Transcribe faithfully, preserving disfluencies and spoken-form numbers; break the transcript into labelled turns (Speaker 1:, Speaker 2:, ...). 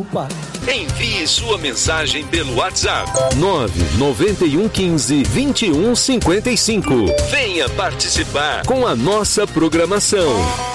Speaker 1: Opa!
Speaker 2: Envie sua mensagem pelo WhatsApp nove nove um um cinco, vinte e um cinquenta e cinco. Venha participar com a nossa programação.